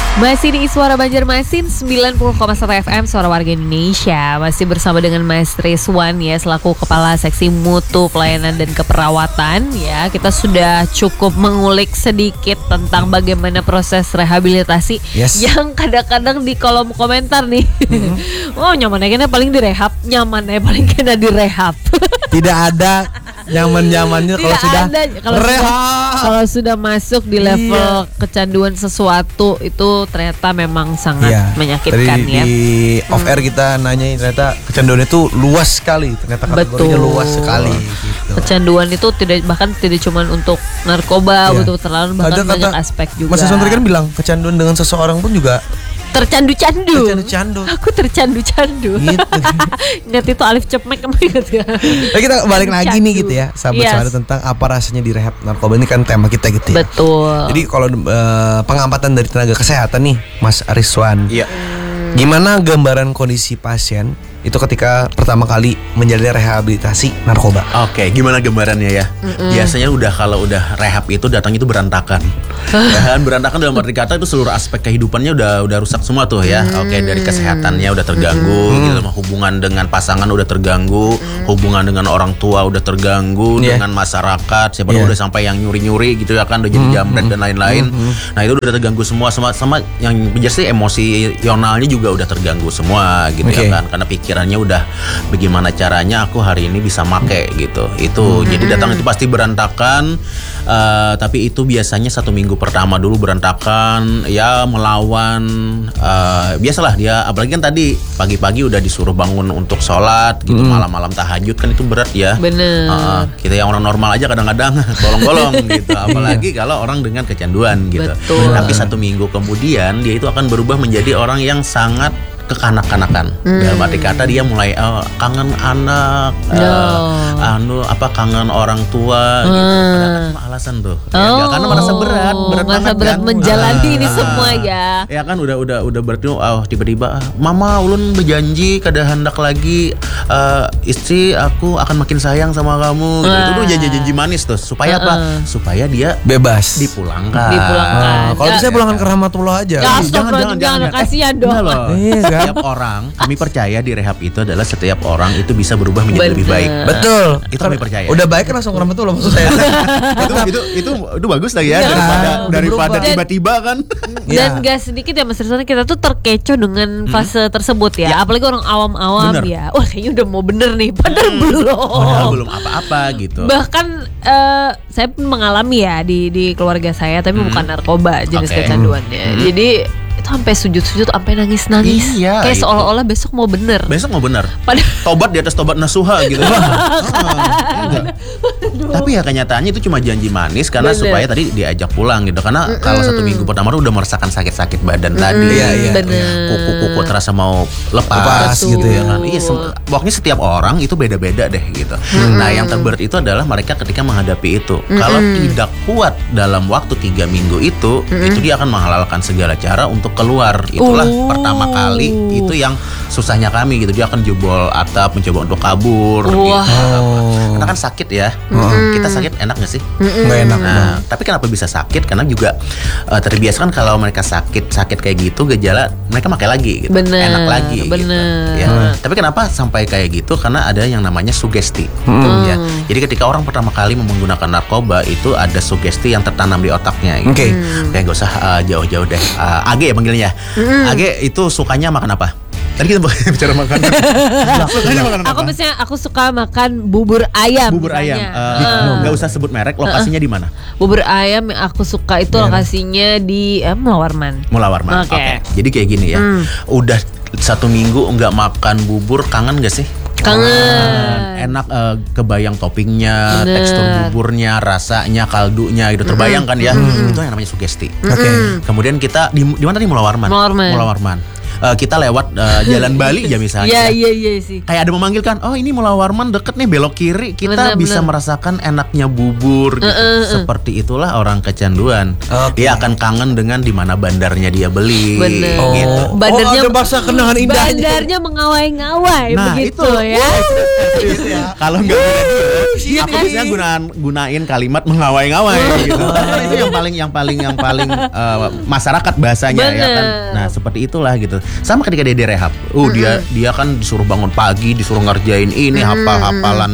Masih di Suara Banjarmasin 90,1 FM Suara Warga Indonesia. Masih bersama dengan Mas Rizwan ya, selaku Kepala Seksi Mutu Pelayanan dan Keperawatan ya. Kita sudah cukup mengulik sedikit tentang bagaimana proses rehabilitasi yang kadang-kadang di kolom komentar nih. Oh, nyamannya kena paling direhab, nyamannya paling kena direhab. Tidak ada nyaman-nyamannya kalau sudah masuk di level kecanduan sesuatu itu ternyata memang sangat menyakitkan. Tadi di off air kita nanyain, ternyata kecanduan itu luas sekali, ternyata kategorinya luas sekali gitu. Kecanduan itu bahkan tidak cuma untuk narkoba, untuk terlalu bahkan banyak aspek juga. Mas Santri kan bilang kecanduan dengan seseorang pun juga tercandu-candu. Aku tercandu-candu. Gitu. Ingat itu Alif Cepmek kamu ingat ya? Nah, kita balik lagi nih gitu ya, sahabat-sahabat, tentang apa rasanya di rehab narkoba. Ini kan tema kita gitu ya. Betul. Jadi kalau pengamatan dari tenaga kesehatan nih, Mas Rizwan. Iya. Gimana gambaran kondisi pasien itu ketika pertama kali menjalani rehabilitasi narkoba? Oke, gimana gambarannya ya? Biasanya kalau udah rehab itu datang itu berantakan. Dan berantakan dalam arti kata itu seluruh aspek kehidupannya udah rusak semua tuh ya. Oke, dari kesehatannya udah terganggu, gitu, hubungan dengan pasangan udah terganggu, hubungan dengan orang tua udah terganggu, dengan masyarakat, siapa tahu udah sampai yang nyuri-nyuri gitu ya kan, udah jadi jambret dan lain-lain. Nah, itu udah terganggu semua sama yang pasti emosionalnya juga udah terganggu semua gitu ya kan, karena pikirannya udah bagaimana caranya aku hari ini bisa make gitu. Itu jadi datang itu pasti berantakan, tapi itu biasanya 1 minggu pertama dulu berantakan ya, melawan biasalah dia, apalagi kan tadi pagi-pagi udah disuruh bangun untuk sholat gitu, malam-malam tahajud kan itu berat ya. Bener. Kita yang orang normal aja kadang-kadang bolong-bolong gitu, apalagi kalau orang dengan kecanduan gitu. Betul. Tapi 1 minggu kemudian dia itu akan berubah menjadi orang yang sangat kekanak-kanakan. Dalam arti kata dia mulai kangen anak, kangen orang tua gitu. Padahal kan cuma alasan tuh. Ya, karena merasa berat merasa berat kan? Menjalani ini semua ya. Ya kan udah berarti tiba-tiba Mama ulun berjanji kada hendak lagi istri aku akan makin sayang sama kamu. Gitu. Itu janji-janji manis tuh supaya apa? Supaya dia bebas dipulangkan. Kalau bisa pulangkan ke Rahmatullah aja. Ya, jangan kasihan dong. Setiap orang, kami percaya di rehab itu adalah setiap orang itu bisa berubah menjadi lebih baik. Betul. Itu kami percaya. Udah baik kan langsung ke Rahmatullah maksud saya. itu bagus lah ya, daripada tiba-tiba kan. Dan gak sedikit ya Mas Rizwan, kita tuh terkecoh dengan fase tersebut ya. Apalagi orang awam-awam ya. Wah, kayaknya udah mau bener nih, padahal belum apa-apa gitu. Bahkan saya pun mengalami ya di keluarga saya, tapi bukan narkoba jenis kecanduannya. Jadi itu sampai sujud-sujud, sampai nangis-nangis. Iya, kayak seolah-olah besok mau bener. Padahal tobat di atas tobat nasuha gitu. Tapi ya kenyataannya itu cuma janji manis karena supaya tadi diajak pulang gitu. Karena kalau 1 minggu pertama udah merasakan sakit-sakit badan tadi. Kuku-kuku terasa mau lepas gitu ya kan. Pokoknya setiap orang itu beda-beda deh gitu. Nah, yang terberat itu adalah mereka ketika menghadapi itu. Kalau tidak kuat dalam waktu 3 minggu itu dia akan menghalalkan segala cara untuk keluar. Itulah pertama kali itu yang susahnya kami gitu. Dia akan jebol atap, mencoba untuk kabur gitu. Karena kan sakit ya. Kita sakit enak gak sih? Nggak enak. Nah, tapi kenapa bisa sakit? Karena juga terbiasa kan kalau mereka sakit kayak gitu, gejala mereka pakai lagi gitu. Enak lagi gitu. Ya. Tapi kenapa sampai kayak gitu? Karena ada yang namanya sugesti. Ya. Jadi ketika orang pertama kali menggunakan narkoba itu ada sugesti yang tertanam di otaknya gitu. Kayak gak usah jauh-jauh deh. AG ya panggilnya. AG itu sukanya makan apa? Tadi kita bicara makanan. Aku suka makan bubur ayam. Nggak usah sebut merek. Lokasinya di mana? Bubur ayam yang aku suka itu lokasinya di Mula Warman. Oke. Jadi kayak gini ya. Udah 1 minggu nggak makan bubur, kangen nggak sih? Kangen. Enak, kebayang toppingnya, tekstur buburnya, rasanya, kaldunya itu terbayang kan ya. Itu yang namanya sugesti. Kemudian kita di mana tadi? Mula Warman. kita lewat jalan Bali ya misalnya. Iya sih. Kayak ada memanggilkan, oh ini Mula Warman deket nih, belok kiri, kita bisa merasakan enaknya bubur gitu. Seperti itulah orang kecanduan. Dia akan kangen dengan di mana bandarnya dia beli. Bener. Gitu. Bandarnya ada bahasa kenangan indahnya. Bandarnya mengawai-ngawai begitu itu. ya. Kalau nggak aku biasanya gunain kalimat mengawai-ngawai gitu. Itu yang paling masyarakat bahasanya ya kan. Nah, seperti itulah gitu. Sama ketika dia direhab. Dia kan disuruh bangun pagi, disuruh ngerjain ini, hafal-hafalan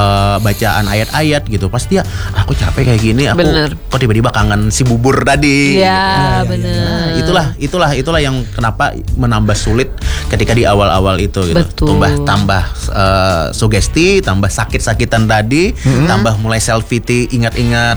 bacaan ayat-ayat gitu. Pasti dia, aku capek kayak gini, aku kok tiba-tiba kangen si bubur tadi. Iya, gitu. Benar. Itulah yang kenapa menambah sulit ketika di awal-awal itu gitu. Tambah sugesti, tambah sakit-sakitan tadi, tambah mulai self-pity, ingat-ingat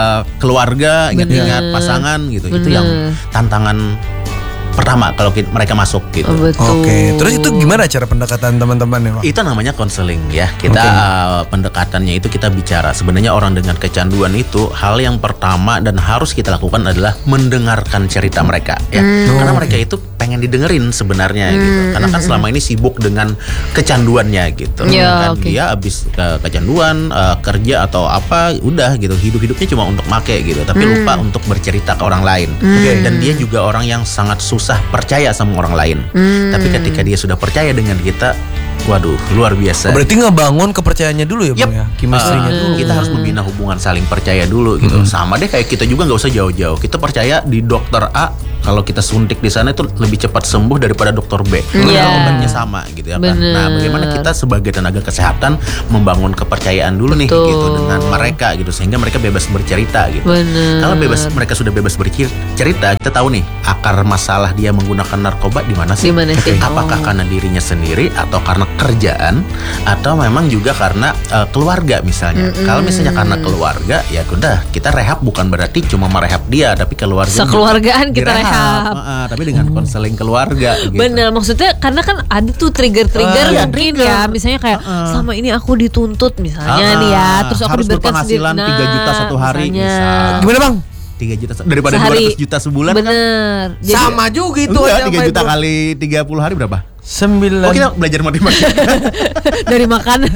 keluarga, ingat-ingat pasangan gitu. Itu yang tantangan pertama kalau mereka masuk gitu. Oke. Terus itu gimana cara pendekatan teman-teman ya, Pak? Itu namanya konseling ya. Kita pendekatannya itu kita bicara. Sebenarnya orang dengan kecanduan itu hal yang pertama dan harus kita lakukan adalah mendengarkan cerita mereka ya. Karena mereka itu pengen didengerin sebenarnya gitu. Karena kan selama ini sibuk dengan kecanduannya gitu. Dia habis kecanduan kerja atau apa udah gitu. Hidup-hidupnya cuma untuk make gitu. Tapi lupa untuk bercerita ke orang lain. Dan dia juga orang yang sangat susah percaya sama orang lain. Tapi ketika dia sudah percaya dengan kita, waduh, luar biasa. Berarti ngebangun kepercayaannya dulu ya, Bang ya? Chemistry-nya dulu. Kita harus membina hubungan saling percaya dulu gitu. Sama deh kayak kita juga nggak usah jauh-jauh. Kita percaya di dokter A, kalau kita suntik di sana itu lebih cepat sembuh daripada dokter B. Obatnya sama gitu ya kan. Nah, bagaimana kita sebagai tenaga kesehatan membangun kepercayaan dulu nih gitu dengan mereka gitu sehingga mereka bebas bercerita gitu. Kalau mereka sudah bebas bercerita, kita tahu nih akar masalah dia menggunakan narkoba di mana sih? Apakah karena dirinya sendiri atau karena kerjaan atau memang juga karena keluarga misalnya. Kalau misalnya karena keluarga, ya udah kita rehab bukan berarti cuma merehab dia, tapi keluarga sekeluargaan kita rehab. Tapi dengan konseling keluarga gitu. Bener, maksudnya karena kan ada tuh trigger-trigger mungkin ya, misalnya kayak selama ini aku dituntut misalnya nih ya, terus aku harus diberikan berpenghasilan 3 juta satu hari misal. Gimana, Bang? 3 juta daripada sehari. 200 juta sebulan. Bener. Kan? Jadi, sama juga itu. 3 juta kali 30 hari berapa? 9. Oh, kita belajar matematika. dari makanan.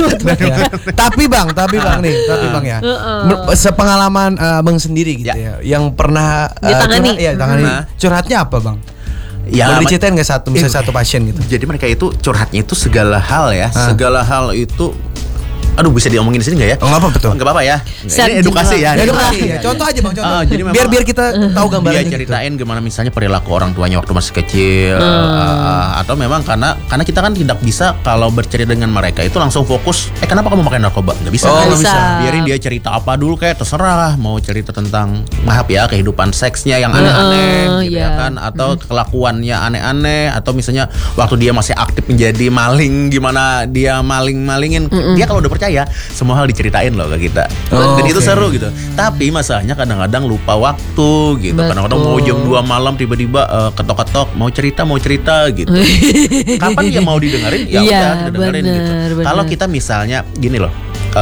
Tapi bang Bang ya. Sepengalaman Bang sendiri gitu ya, yang pernah ditangani. Curhatnya apa, Bang? Ya, boleh diceritain nggak misalnya satu pasien gitu? Jadi mereka itu curhatnya itu segala hal ya, segala hal itu. Aduh, bisa diomongin di sini nggak ya? Oh, nggak apa betul. Nggak apa ya. Ini edukasi ya. Edukasi ya. Contoh aja, Bang, contoh. Jadi biar kita tahu gambarannya. Dia ceritain gimana misalnya perilaku orang tuanya waktu masih kecil, atau memang karena kita kan tidak bisa kalau bercerita dengan mereka itu langsung fokus. Kenapa kamu pakai narkoba? Nggak bisa. Nggak bisa. Biarin dia cerita apa dulu, kayak terserah. Mau cerita tentang maaf ya kehidupan seksnya yang aneh-aneh, gitu ya kan? Atau kelakuannya aneh-aneh, atau misalnya waktu dia masih aktif menjadi maling, gimana dia maling-malingin. Dia kalau udah percaya semua hal diceritain loh ke kita. Dan itu seru gitu. Tapi masalahnya kadang-kadang lupa waktu gitu. Kadang-kadang mau jam 2 malam tiba-tiba ketok-ketok mau cerita gitu. Kapan dia mau didengerin? Ya udah kita dengerin gitu. Kalau kita misalnya gini loh,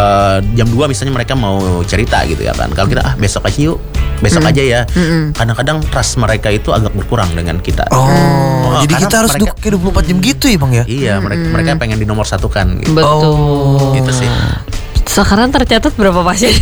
jam 2 misalnya mereka mau cerita gitu ya kan. Kalau kita besok aja yuk, besok aja ya. Kadang-kadang trust mereka itu agak berkurang dengan kita. Jadi kita harus 24 jam gitu ya, Bang ya? Iya, mereka pengen dinomor-satukan gitu. Betul. Itu sih. Sekarang tercatat berapa pasien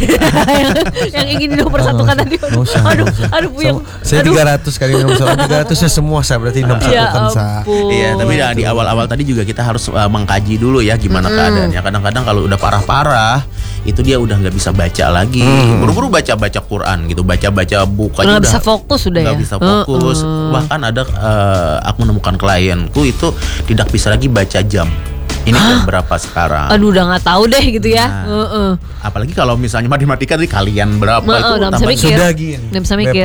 yang ingin dinomor-satukan tadi? Aduh puyeng. Saya 300 kali nomor 300 ya semua saya berarti nomor-satukan saya. Iya, tapi di awal-awal tadi juga kita harus mengkaji dulu ya gimana keadaannya. Kadang-kadang kalau udah parah-parah itu dia udah nggak bisa baca lagi. Buru-buru baca Quran gitu, baca buku aja nggak bisa fokus udah ya. Nggak bisa fokus. Bahkan ada aku menemukan klienku itu tidak bisa lagi baca jam. Ini jam berapa sekarang? Aduh, udah nggak tahu deh gitu ya. Apalagi kalau misalnya matematika tadi kalian berapa itu tambah sudah nggak bisa mikir.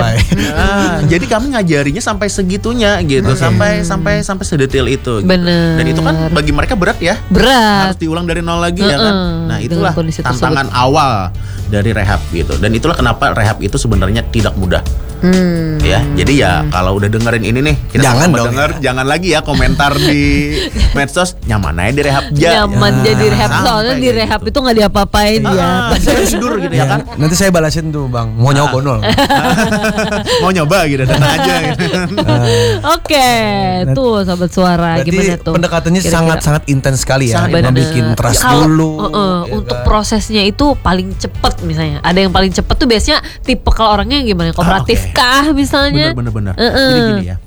Jadi kami ngajarinya sampai segitunya gitu, sampai sedetail itu. Gitu. Bener. Dan itu kan bagi mereka berat ya. Berat. Harus diulang dari nol lagi ya kan. Nah, itulah tantangan awal dari rehab gitu. Dan itulah kenapa rehab itu sebenarnya tidak mudah. Ya, jadi ya kalau udah dengerin ini nih, kita jangan sama dong denger, jangan lagi ya komentar di medsos nyaman aja di rehab ya. Nyaman jadi rehab, soalnya di rehab itu nggak diapa-apain ya. Saya tidur gitu ya kan. Nanti saya balasin tuh Bang, mau nyoba nol. Mau nyoba gitu, datang aja gitu. Oke, tuh sobat suara, gimana tuh? Pendekatannya sangat intens sekali ya. Bikin trust Kalau, dulu. untuk prosesnya itu paling cepet misalnya. Ada yang paling cepet tuh biasanya tipe kalau orangnya gimana? Kooperatif kah misalnya? Bener. Jadi gini ya.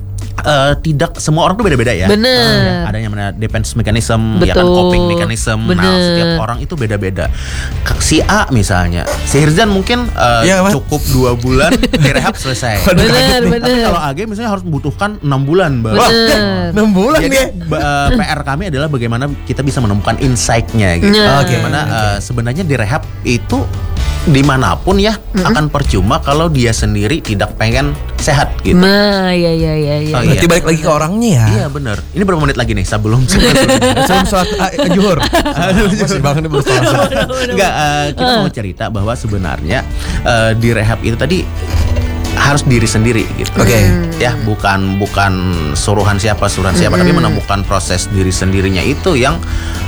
Tidak semua orang tuh beda-beda ya. Bener. Ada yang namanya defense mechanism, ya kan, Betul. coping mechanism. Bener. Nah, setiap orang itu beda-beda. Si A misalnya, si Hirzan mungkin cukup 2 bulan direhab selesai. Bener. Tapi kalau AG misalnya harus membutuhkan 6 bulan baru. Bener. 6 bulan Jadi ya. PR kami adalah bagaimana kita bisa menemukan insight-nya gitu. Bagaimana sebenarnya di rehab itu dimanapun ya akan percuma kalau dia sendiri tidak pengen sehat gitu. Nah, iya. Berarti balik lagi ke orangnya ya. Iya benar. Ini berapa menit lagi nih sebelum sholat zuhur. Masih banget nih belum sholat. Enggak, kita mau cerita bahwa sebenarnya di rehab itu tadi harus diri sendiri gitu. Ya, bukan suruhan siapa, tapi menemukan proses diri sendirinya itu yang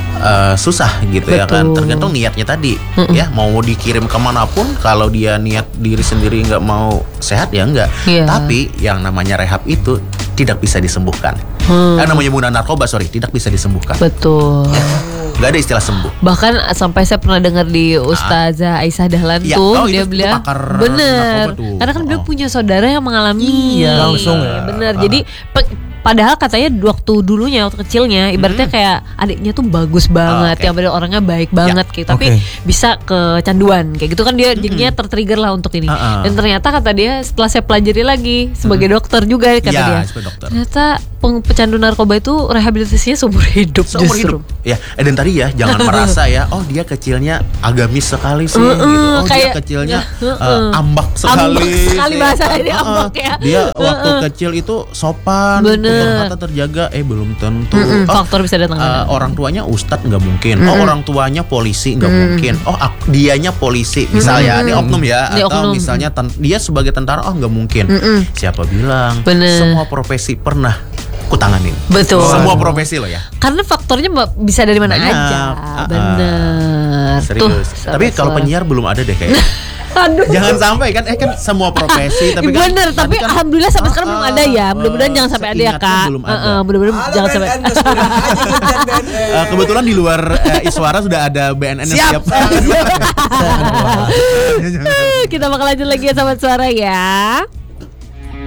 susah gitu. Betul. Ya kan, tergantung niatnya tadi. Ya, mau dikirim kemanapun, kalau dia niat diri sendiri nggak mau sehat ya enggak. Tapi yang namanya rehab itu tidak bisa disembuhkan. Namanya guna narkoba, tidak bisa disembuhkan. Betul. Gak ada istilah sembuh. Bahkan sampai saya pernah dengar di Ustazah Aisyah Dahlan tuh, dia bilang bener, karena kan dia punya saudara yang mengalami. Langsung ya. Bener. Jadi padahal katanya waktu dulunya, waktu kecilnya, ibaratnya kayak adiknya tuh bagus banget, yang bener orangnya baik banget gitu, tapi bisa kecanduan kayak gitu kan, dia jadinya tertrigger lah untuk ini. Dan ternyata kata dia, setelah saya pelajari lagi sebagai dokter juga, kata dia, ternyata pecandu narkoba itu rehabilitasinya seumur hidup. Ya, dan tadi ya jangan merasa ya, oh dia kecilnya agamis sekali sih, gitu. Oh kayak, dia kecilnya ambak sekali. Bahasa ini ambak ya. Dia waktu kecil itu sopan. Kata terjaga, belum tentu. Faktor bisa datang. Orang tuanya ustadz nggak mungkin. Orang tuanya polisi nggak mungkin. Dianya polisi misalnya, ini oknum ya. Atau misalnya dia sebagai tentara, nggak mungkin. Siapa bilang? Semua profesi pernah kutanganin. Betul. Semua profesi loh ya. Karena faktornya bisa dari mana aja. Bener. Serius. Tapi kalau penyiar belum ada deh kayaknya. Aduh. Jangan sampai kan semua profesi tapi kan, bener, tapi kan, alhamdulillah sampai sekarang belum ada ya. Mudah-mudahan jangan sampai ada ya, Kak. Mudah-mudahan jangan sampai. Kebetulan di luar Iswara sudah ada BNN yang siap. Kita bakal lanjut lagi ya, sahabat suara ya.